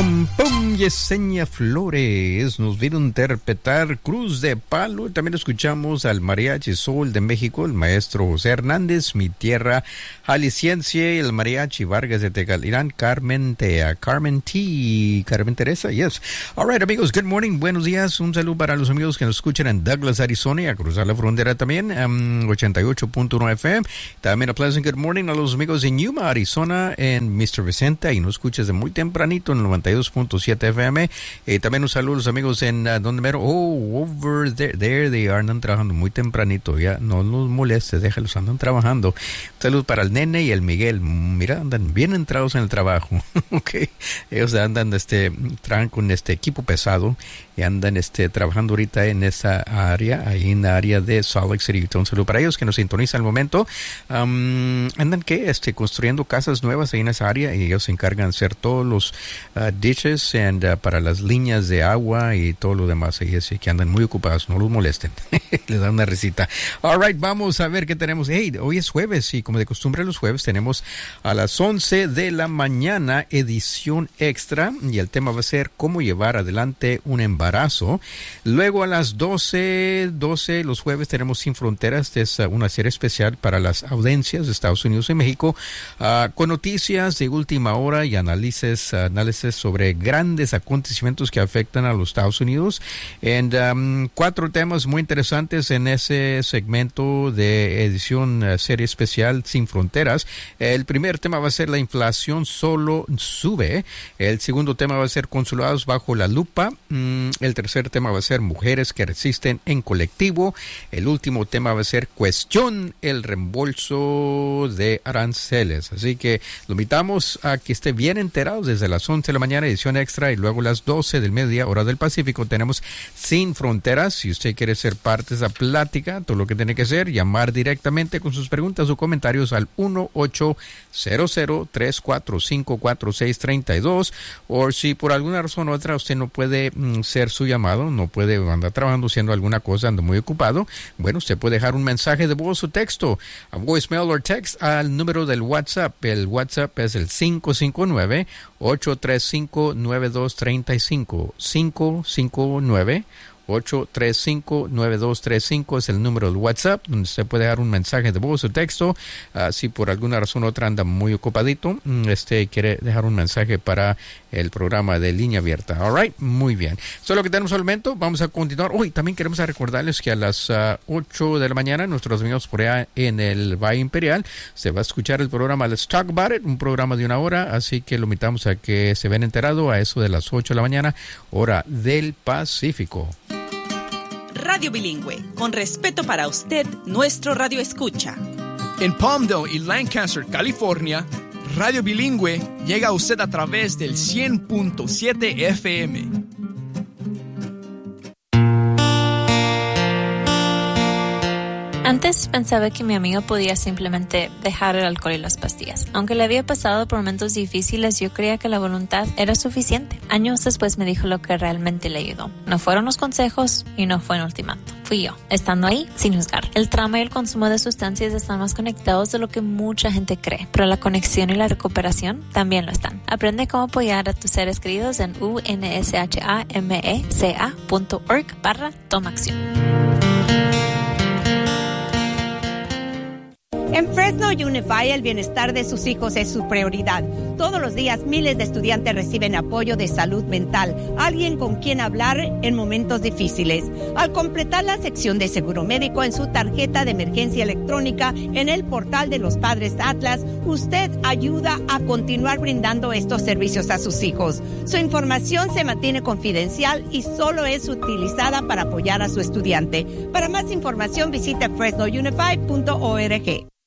Pum, pum, Yesenia Flores nos vino a interpretar Cruz de Palo. También escuchamos al Mariachi Sol de México, el maestro José Hernández, Mi Tierra Jalisciense, el Mariachi Vargas de Tecalirán, Carmen Teresa, yes. All right, amigos, good morning, buenos días. Un saludo para los amigos que nos escuchan en Douglas, Arizona, y a cruzar la frontera también, 88.1 FM. También a pleasant good morning a los amigos en Yuma, Arizona, en Mr. Vicente, y nos escuchas de muy tempranito en el 92.7 FM. También un saludo a los amigos en donde mero, over there they are, andan trabajando muy tempranito, ya no los molestes, déjalos, andan trabajando. Saludos para el Nene y el Miguel, mira, andan bien entrados en el trabajo. Okay. Ellos andan trabajan con equipo pesado y andan trabajando ahorita en esa área, ahí en la área de Salt Lake City. Un saludo para ellos que nos sintonizan al momento. Andan construyendo casas nuevas ahí en esa área, y ellos se encargan de hacer todos los ditches para las líneas de agua y todo lo demás. Ahí así que andan muy ocupados, no los molesten. Les dan una risita. All right, vamos a ver qué tenemos. Hey, hoy es jueves, y como de costumbre los jueves tenemos a las 11 de la mañana edición extra, y el tema va a ser cómo llevar adelante un embarazo. Luego a las 12 los jueves tenemos Sin Fronteras, es una serie especial para las audiencias de Estados Unidos y México, con noticias de última hora y análisis sobre grandes acontecimientos que afectan a los Estados Unidos. 4 temas muy interesantes en ese segmento de edición serie especial Sin Fronteras. El primer tema va a ser la inflación solo sube. El segundo tema va a ser consulados bajo la lupa. El tercer tema va a ser mujeres que resisten en colectivo. El último tema va a ser cuestión el reembolso de aranceles. Así que lo invitamos a que esté bien enterados desde las 11 de la mañana, edición extra, y luego las 12 del mediodía, hora del Pacífico, tenemos Sin Fronteras. Si usted quiere ser parte de esa plática, todo lo que tiene que hacer, llamar directamente con sus preguntas o comentarios al 1-800-345-4632, o si por alguna razón u otra usted no puede ser su llamado, no puede andar trabajando haciendo alguna cosa, anda muy ocupado, bueno, usted puede dejar un mensaje de voz o texto, a voicemail o text al número del WhatsApp. El WhatsApp es el 559-835-9235, 559-835-9235 es el número del WhatsApp, donde usted puede dar un mensaje de voz o texto. Si por alguna razón u otra anda muy ocupadito, quiere dejar un mensaje para el programa de Línea Abierta. All right, muy bien. Eso es lo que tenemos al momento. Vamos a continuar. Hoy también queremos recordarles que a las 8 de la mañana, nuestros amigos por allá en el Valle Imperial, se va a escuchar el programa Let's Talk About It, un programa de 1 hora, así que lo invitamos a que se vean enterados a eso de las 8 de la mañana, hora del Pacífico. Radio Bilingüe, con respeto para usted, nuestro radio escucha. En Palmdale y Lancaster, California, Radio Bilingüe llega a usted a través del 100.7 FM. Antes pensaba que mi amigo podía simplemente dejar el alcohol y las pastillas. Aunque le había pasado por momentos difíciles, yo creía que la voluntad era suficiente. Años después me dijo lo que realmente le ayudó. No fueron los consejos y no fue un ultimátum. Fui yo, estando ahí sin juzgar. El trauma y el consumo de sustancias están más conectados de lo que mucha gente cree, pero la conexión y la recuperación también lo están. Aprende cómo apoyar a tus seres queridos en unshameca.org/tomaacción. En Fresno Unified, el bienestar de sus hijos es su prioridad. Todos los días, miles de estudiantes reciben apoyo de salud mental, alguien con quien hablar en momentos difíciles. Al completar la sección de seguro médico en su tarjeta de emergencia electrónica en el portal de los Padres Atlas, usted ayuda a continuar brindando estos servicios a sus hijos. Su información se mantiene confidencial y solo es utilizada para apoyar a su estudiante. Para más información, visite fresnounified.org.